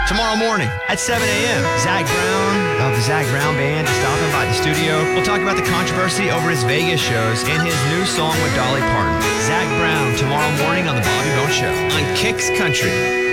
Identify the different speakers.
Speaker 1: Tomorrow morning at 7 a.m., Zach Brown of the Zach Brown Band is stopping by the studio. We'll talk about the controversy over his Vegas shows and his new song with Dolly Parton. Zach Brown tomorrow morning on The Bobby Bones Show on Kicks Country.